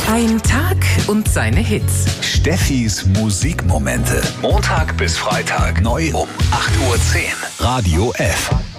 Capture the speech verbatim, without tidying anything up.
Ein Tag und seine Hits. Steffis Musikmomente. Montag bis Freitag neu um acht Uhr zehn. Radio F.